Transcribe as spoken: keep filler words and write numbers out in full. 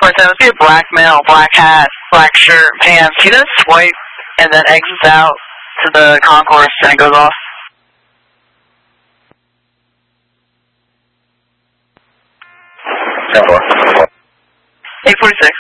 forty-seven, see a black male, black hat, black shirt, pants. He does swipe and then exits out to the concourse and it goes off. ten four. eight forty-six.